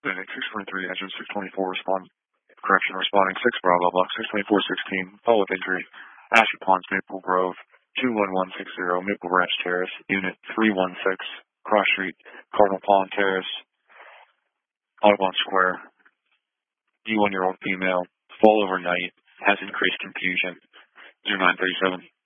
Clinic 623, engine 624, responding 6 Bravo, block 624-16, fall with injury, Ashley Ponds, Maple Grove, 21160, Maple Ranch Terrace, Unit 316, Cross Street, Cardinal Pond Terrace, Audubon Square, D1-year-old female, fall overnight, has increased confusion, 0937.